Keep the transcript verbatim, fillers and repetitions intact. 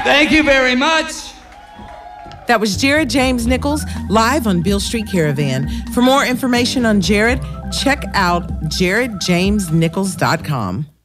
Thank you very much. That was Jared James Nichols, live on Beale Street Caravan. For more information on Jared, check out jared james nichols dot com.